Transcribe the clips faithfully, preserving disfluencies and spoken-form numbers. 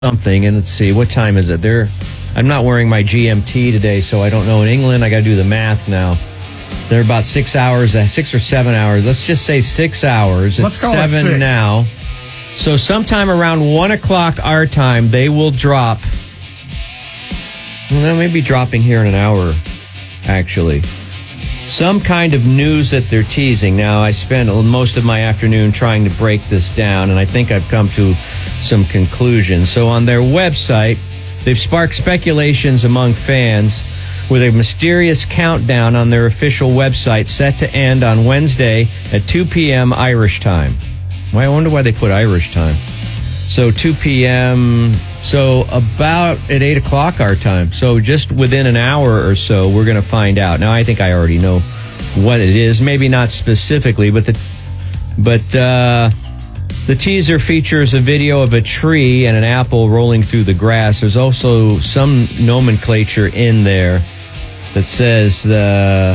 something, and let's see, what time is it? They're, I'm not wearing my G M T today, so I don't know. In England, I got to do the math now. They're about six hours, uh, six or seven hours. Let's just say six hours. It's Let's call it seven six. now. So sometime around one o'clock our time, they will drop. Well, they may be dropping here in an hour, actually. Some kind of news that they're teasing. Now, I spent most of my afternoon trying to break this down, and I think I've come to some conclusions. So on their website, they've sparked speculations among fans with a mysterious countdown on their official website set to end on Wednesday at two p.m. Irish time. Well, I wonder why they put Irish time. So two p.m., so about at eight o'clock our time. So just within an hour or so, we're going to find out. Now, I think I already know what it is. Maybe not specifically, but the but uh, the teaser features a video of a tree and an apple rolling through the grass. There's also some nomenclature in there that says uh,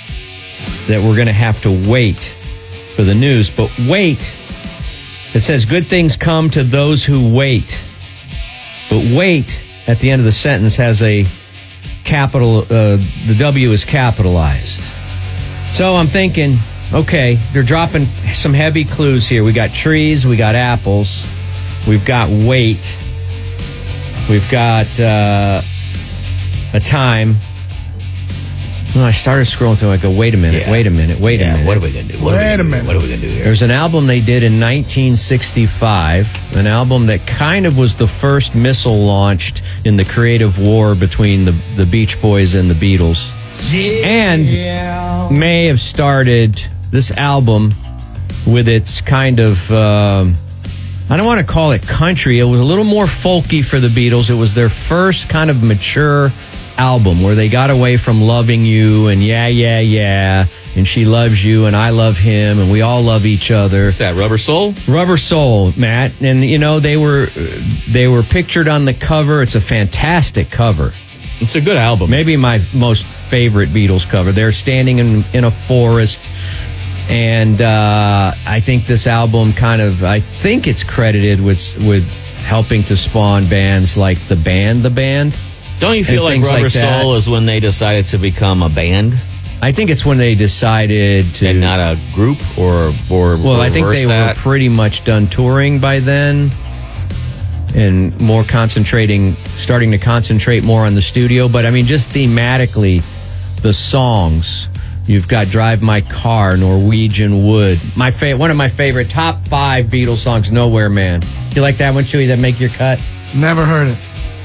that we're going to have to wait for the news. But wait, it says good things come to those who wait. But wait at the end of the sentence has a capital, uh, the W is capitalized. So I'm thinking, okay, they're dropping some heavy clues here. We got trees, we got apples, we've got wait, we've got uh, a time. Well, I started scrolling through. I go, wait a minute, Yeah. wait a minute, wait Yeah, a minute. what are we going to do? What Wait are we a gonna do? minute. What are we going to do here? There's an album they did in nineteen sixty-five, an album that kind of was the first missile launched in the creative war between the, the Beach Boys and the Beatles. Yeah. And may have started this album with its kind of, um, I don't want to call it country. It was a little more folky for the Beatles. It was their first kind of mature album where they got away from loving you and yeah, yeah, yeah, and she loves you and I love him and we all love each other. What's that, Rubber Soul? Rubber Soul, Matt. And, you know, they were they were pictured on the cover. It's a fantastic cover. It's a good album. Maybe my most favorite Beatles cover. They're standing in, in a forest. And uh, I think this album kind of, I think it's credited with, with helping to spawn bands like The Band, The Band. Don't you feel and like things Rubber like that. Soul is when they decided to become a band I think it's when they decided to... and not a group, or or Well, I think they that? were pretty much done touring by then and more concentrating, starting to concentrate more on the studio. But, I mean, just thematically, the songs... You've got Drive My Car, Norwegian Wood. My fa- One of my favorite top five Beatles songs, Nowhere Man. You like that one, Chewy? That make your cut? Never heard it.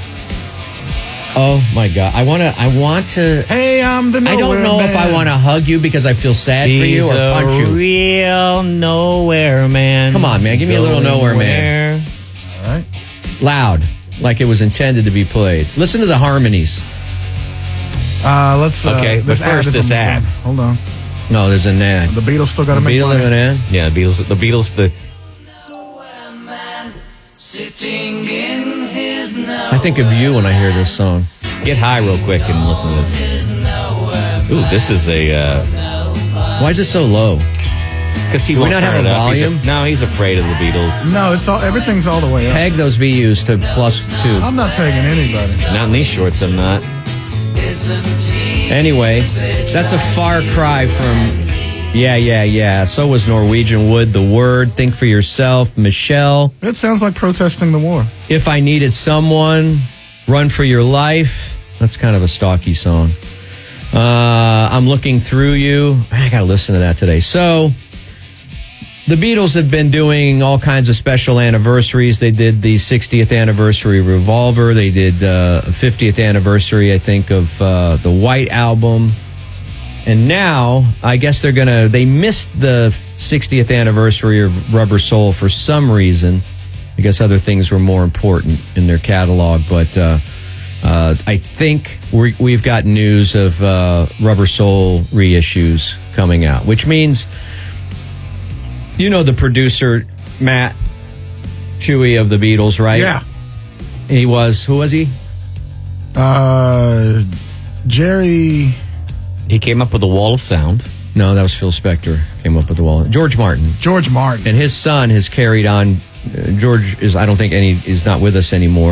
Oh, my God. I want to... I want to... Hey, I'm the I nowhere don't know man. if I want to hug you because I feel sad for you He's or a punch you. real nowhere man. Come on, man. Give me a little Going Nowhere Man. where? All right. Loud, like it was intended to be played. Listen to the harmonies. Uh, let's. Uh, Okay, but this ad first is this on- ad. Hold on. No, there's an ad. The Beatles still got to make Beatles money. have an ad? Yeah, the Beatles. The Beatles. The I think of you when I hear this song. get high real quick and listen to this. Ooh, this is a. Uh, Why is it so low? Because he Do we won't not turn have it a up. He's volume? no, he's afraid of the Beatles. No, it's all. Everything's all the way up. Peg those V Us to plus two. I'm not pegging anybody. Not in these shorts. I'm not. Anyway, that's a far cry from Yeah, Yeah, Yeah. So was Norwegian Wood, The Word, Think for Yourself, Michelle, It sounds like protesting the war. If I Needed Someone, Run for Your Life. That's kind of a stocky song. Uh, I'm Looking Through You. I got to listen to that today. So, the Beatles have been doing all kinds of special anniversaries. They did the sixtieth anniversary of Revolver. They did uh, fiftieth anniversary, I think, of uh, the White Album. And now, I guess they're going to... They missed the sixtieth anniversary of Rubber Soul for some reason. I guess other things were more important in their catalog. But uh, uh, I think we're, we've got news of uh, Rubber Soul reissues coming out, which means... You know the producer, Matt Chewy of the Beatles, right? Yeah. He was, who was he? Uh, Jerry. He came up with a wall of sound. No, that was Phil Spector. Came up with the wall. George Martin. George Martin. And his son has carried on Uh, George is, I don't think any is not with us anymore.